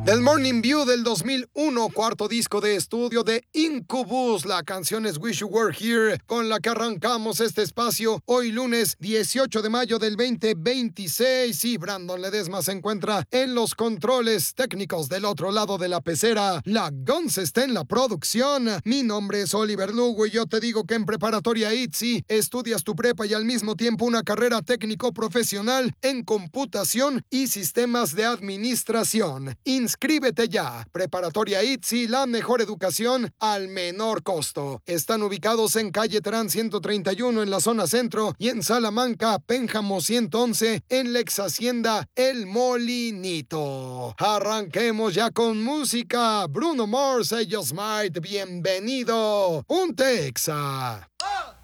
Del Morning View del 2001, cuarto disco de estudio de Incubus. La canción es Wish You Were Here, con la que arrancamos este espacio hoy lunes 18 de mayo del 2026. Y Brandon Ledesma se encuentra en los controles técnicos del otro lado de la pecera. La Guns está en la producción. Mi nombre es Oliver Lugo y yo te digo que en Preparatoria ITZY estudias tu prepa y al mismo tiempo una carrera técnico-profesional en computación y sistemas de administración. Inscríbete ya. Preparatoria ITZY, la mejor educación al menor costo. Están ubicados en calle Terán 131 en la zona centro y en Salamanca, Pénjamo 111 en la ex hacienda El Molinito. Arranquemos ya con música. Bruno Mars, ellos Might, bienvenido. Ponte Exa.